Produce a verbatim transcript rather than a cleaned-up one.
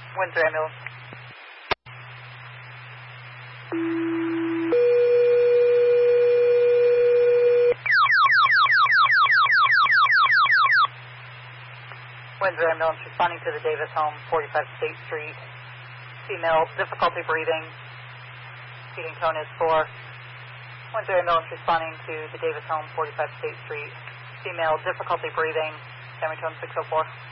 Windsor ambulance. Windsor ambulance responding to the Davis home, forty-five State Street. Female, difficulty breathing. Feeding tone is four. Windsor ambulance responding to the Davis home, forty-five State Street. Female, difficulty breathing. Family tone six oh four.